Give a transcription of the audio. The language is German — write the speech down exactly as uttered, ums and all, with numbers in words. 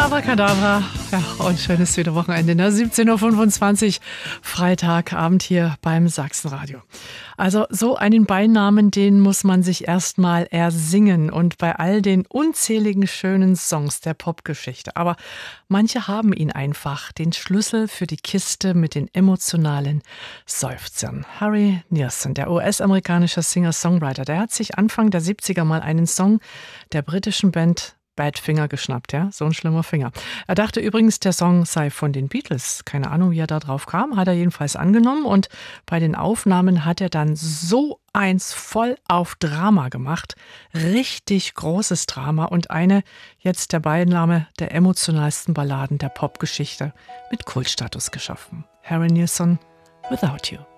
Abracadabra. Ja, und schönes wieder Wochenende, ne? siebzehn Uhr fünfundzwanzig, Freitagabend hier beim Sachsenradio. Also so einen Beinamen, den muss man sich erstmal ersingen und bei all den unzähligen schönen Songs der Popgeschichte. Aber manche haben ihn einfach, den Schlüssel für die Kiste mit den emotionalen Seufzern. Harry Nilsson, der U S-amerikanische Singer-Songwriter, der hat sich Anfang der siebziger mal einen Song der britischen Band Badfinger geschnappt, ja, so ein schlimmer Finger. Er dachte übrigens, der Song sei von den Beatles. Keine Ahnung, wie er da drauf kam, hat er jedenfalls angenommen. Und bei den Aufnahmen hat er dann so eins voll auf Drama gemacht. Richtig großes Drama und eine, jetzt der Beiname der emotionalsten Balladen der Popgeschichte mit Kultstatus geschaffen. Harry Nilsson, Without You.